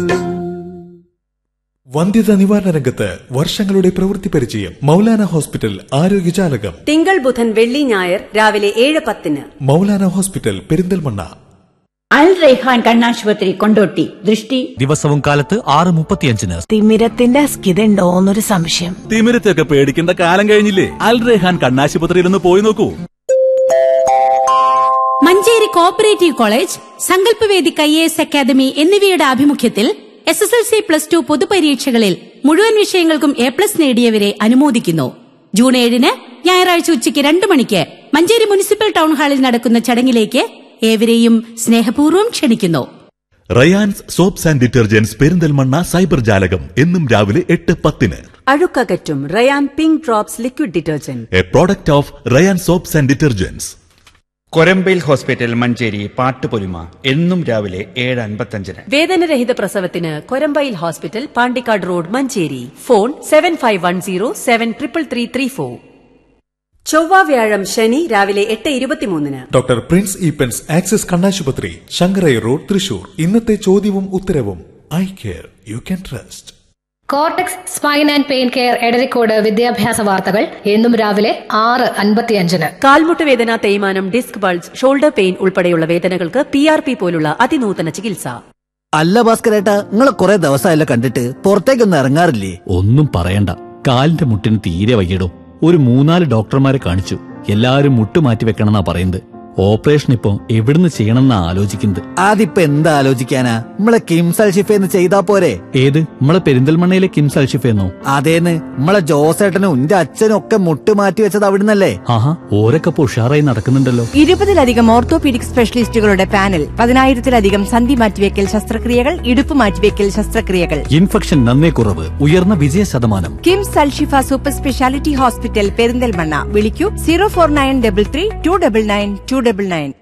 വന്ധ്യതാ നിവാരണ രംഗത്ത് വർഷങ്ങളുടെ പ്രവൃത്തി പരിചയം. മൗലാന ഹോസ്പിറ്റൽ ആരോഗ്യജാലകം. തിങ്കൾ, ബുധൻ, വെള്ളി, ഞായർ രാവിലെ 7:10. മൗലാന ഹോസ്പിറ്റൽ, പെരിന്തൽമണ്ണ. അൽ റൈഹാൻ കണ്ണാശുപത്രി, കൊണ്ടോട്ടി. ദൃഷ്ടി ദിവസവും കാലത്ത് 6:35. തിമിരത്തിന്റെ അസ്കിതയുണ്ടോ എന്നൊരു സംശയം. തിമിരത്തെയൊക്കെ പേടിക്കേണ്ട കാലം കഴിഞ്ഞില്ലേ? അൽ റൈഹാൻ കണ്ണാശുപത്രിയിൽ ഒന്ന് പോയി നോക്കൂ. Manjeri cooperative college, Sankalpavedi IAS academy എന്നിവയുടെ ആഭിമുഖ്യത്തിൽ SSLC+2 പൊതുപരീക്ഷകളിൽ മുഴുവൻ വിഷയങ്ങൾക്കും A+ നേടിയവരെ അനുമോദിക്കുന്നു. ജൂൺ 7 ഞായറാഴ്ച ഉച്ചയ്ക്ക് 2 മണിക്ക് മഞ്ചേരി മുനിസിപ്പൽ ടൗൺ ഹാളിൽ നടക്കുന്ന ചടങ്ങിലേക്ക് ഏവരെയും സ്നേഹപൂർവ്വം ക്ഷണിക്കുന്നു. Rayan's soaps and detergents, Perinthalmanna cyber ജാലകം. എന്നും രാവിലെ 8:10. അഴുക്കകറ്റും Ryan pink drops liquid detergent, A product of Ryan soaps and detergents. Korambayil hospital, Manjeri. Pattupolima എന്നും രാവിലെ 7:55. വേദനരഹിത പ്രസവത്തിന് Korambayil hospital, Pandikkad road, Manjeri. Phone 7510733334. ചൊവ്വ, വ്യാഴം, ശനി രാവിലെ 8:23. ഡോക്ടർ പ്രിൻസ് ഈപ്പൻസ് ആക്സിസ് കണ്ണാശുപത്രി, ശങ്കരൈ റോഡ്, തൃശൂർ. ഇന്നത്തെ ചോദ്യവും ഉത്തരവും. Eye care you can trust. Cortex spine and pain care, Edarikode. വിദ്യാഭ്യാസ വാർത്തകൾ എന്നും രാവിലെ 6:55. കാൽമുട്ട് വേദന, തേയ്മാനം, ഡിസ്ക് ബൾജ്, ഷോൾഡർ പെയിൻ ഉൾപ്പെടെയുള്ള വേദനകൾക്ക് PRP പോലുള്ള അതിനൂതന ചികിത്സ. അല്ല ഭാസ്കരേട്ടാ, നിങ്ങളെ കുറെ ദിവസമായല്ലോ കണ്ടിട്ട്, പുറത്തേക്കൊന്നും ഇറങ്ങാറില്ലേ? ഒന്നും പറയണ്ട, കാലിന്റെ മുട്ടിന് തീരെ വയ്യടോ. ഒരു 3-4 ഡോക്ടർമാരെ കാണിച്ചു. എല്ലാരും മുട്ട് മാറ്റി വെക്കണമെന്നാ പറയുന്നത്. ഓപ്പറേഷൻ ഇപ്പൊ എവിടുന്ന് ചെയ്യണമെന്നാ ആലോചിക്കുന്നത്. അതിപ്പോ എന്താ ആലോചിക്കാനാ, നമ്മളെ കിംസ് അൽഷിഫേന്ന് ചെയ്താ പോരെ? ഏത്, നമ്മളെ പെരിന്തൽമണ്ണയിലെ കിംസ് അൽഷിഫേന്നോ? അതേന്ന്, നമ്മളെ ജോസേട്ടനും എന്റെ അച്ഛനും ഒക്കെ മുട്ട് മാറ്റി വെച്ചത് അവിടുന്നല്ലേ? ആഹാ, ഓരൊക്കെ ഉഷാറായി നടക്കുന്നുണ്ടല്ലോ. 20-ലധികം ഓർത്തോപീഡിക് സ്പെഷ്യലിസ്റ്റുകളുടെ പാനൽ, 10,000-ലധികം സന്ധി മാറ്റിവെക്കൽ ശസ്ത്രക്രിയകൾ, ഇടുപ്പ് മാറ്റിവെക്കൽ ശസ്ത്രക്രിയകൾ. ഇൻഫെക്ഷൻ നന്നേ കുറവ്, ഉയർന്ന വിജയ ശതമാനം. KIMS Alshifa super speciality hospital, Perinthalmanna. വിളിക്കൂ 04933 299 299.